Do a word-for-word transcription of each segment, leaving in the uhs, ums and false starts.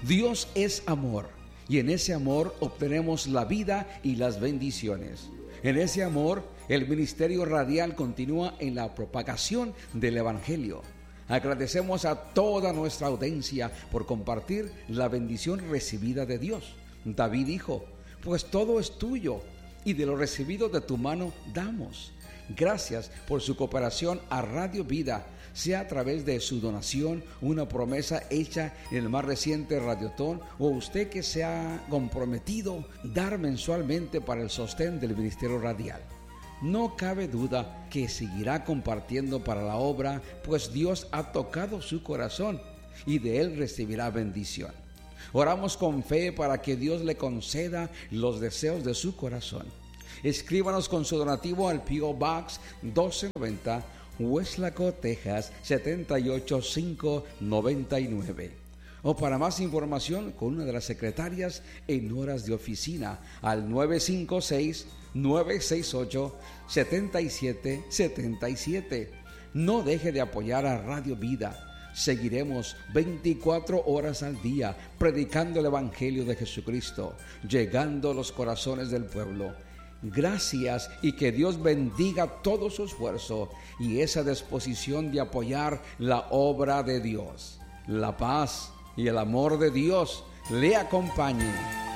Dios es amor, y en ese amor obtenemos la vida y las bendiciones. En ese amor, el ministerio radial continúa en la propagación del Evangelio. Agradecemos a toda nuestra audiencia por compartir la bendición recibida de Dios. David dijo: pues todo es tuyo, y de lo recibido de tu mano damos. Gracias por su cooperación a Radio Vida, sea a través de su donación, una promesa hecha en el más reciente Radiotón, o usted que se ha comprometido dar mensualmente para el sostén del Ministerio Radial. No cabe duda que seguirá compartiendo para la obra, pues Dios ha tocado su corazón y de él recibirá bendición. Oramos con fe para que Dios le conceda los deseos de su corazón. Escríbanos con su donativo al P O Box doce noventa, Weslaco, Texas siete ocho cinco nueve nueve. O para más información, con una de las secretarias en horas de oficina al nueve cinco seis, nueve seis ocho, siete siete siete siete. No deje de apoyar a Radio Vida. Seguiremos veinticuatro horas al día predicando el Evangelio de Jesucristo, llegando a los corazones del pueblo. Gracias, y que Dios bendiga todo su esfuerzo y esa disposición de apoyar la obra de Dios. La paz y el amor de Dios le acompañe.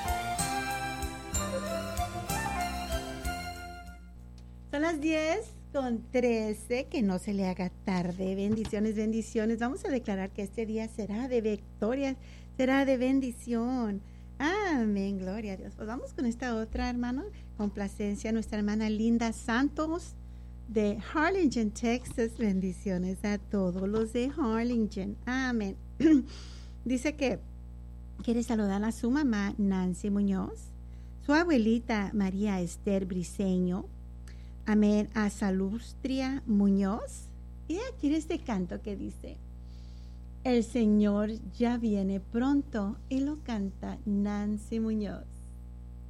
Son las diez con trece, que no se le haga tarde. Bendiciones, bendiciones. Vamos a declarar que este día será de victoria, será de bendición. Amén, gloria a Dios. Pues vamos con esta otra, hermano. Complacencia, nuestra hermana Linda Santos de Harlingen, Texas. Bendiciones a todos los de Harlingen. Amén. Dice que quiere saludar a su mamá Nancy Muñoz, su abuelita María Esther Briceño, amén, a Salustria Muñoz. Y aquí este canto que dice: el Señor ya viene pronto, y lo canta Nancy Muñoz.